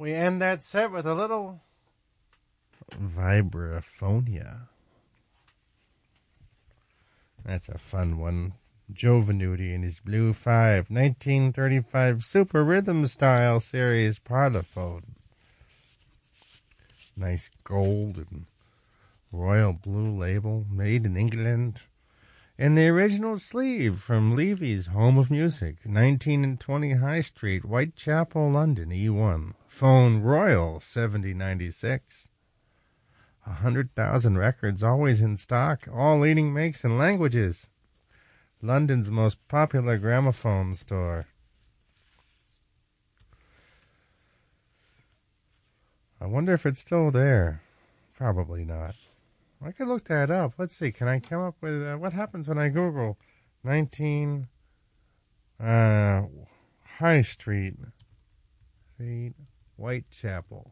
We end that set with a little vibraphonia. That's a fun one. Joe Venuti and his Blue 5, 1935 Super Rhythm Style Series Parlophone. Nice gold and royal blue label, made in England. And the original sleeve from Levy's Home of Music, 19 and 20 High Street, Whitechapel, London, E1. Phone Royal 7096. 100,000 records, always in stock, all leading makes and languages. London's most popular gramophone store. I wonder if it's still there. Probably not. I could look that up. Let's see. Can I come up with what happens when I Google 19 High Street, Whitechapel?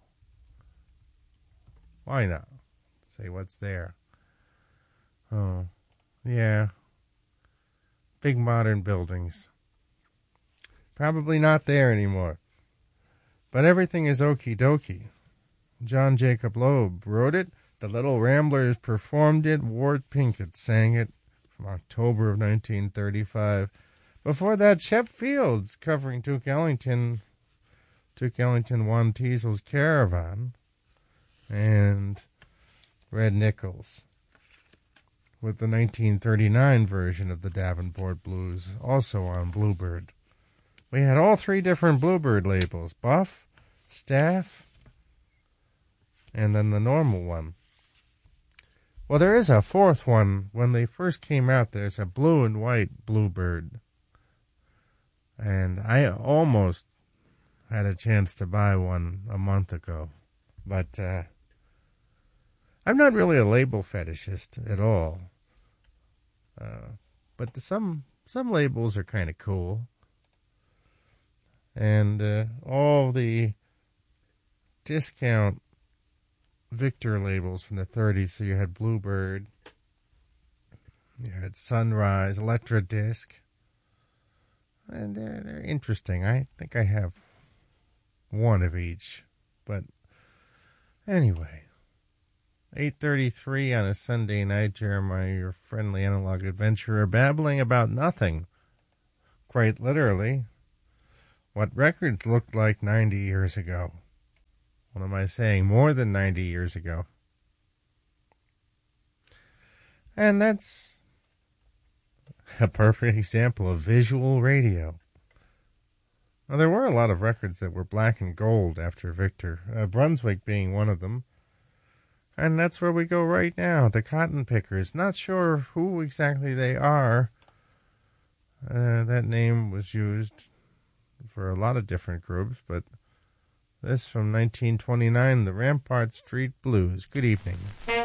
Why not? Say what's there. Oh, yeah. Big modern buildings. Probably not there anymore. But everything is okie dokie. John Jacob Loeb wrote it. The Little Ramblers performed it. Ward Pinkett sang it from October of 1935. Before that, Shep Fields covering Duke Ellington, Juan Teasel's Caravan, and Red Nichols with the 1939 version of the Davenport Blues, also on Bluebird. We had all three different Bluebird labels, Buff, Staff, and then the normal one. Well, there is a fourth one. When they first came out, there's a blue and white Bluebird. And I almost had a chance to buy one a month ago. But I'm not really a label fetishist at all. But some labels are kind of cool. And all the discount Victor labels from the 30s. So you had Bluebird, you had Sunrise, Electra Disc, and they're interesting. I think I have one of each. But anyway, 8:33 on a Sunday night. Jeremiah, your friendly analog adventurer, babbling about nothing. Quite literally, what records looked like 90 years ago. What am I saying? More than 90 years ago. And that's a perfect example of visual radio. Now, there were a lot of records that were black and gold after Victor, Brunswick being one of them. And that's where we go right now, the Cotton Pickers. Not sure who exactly they are. That name was used for a lot of different groups, but this from 1929, the Rampart Street Blues. Good evening.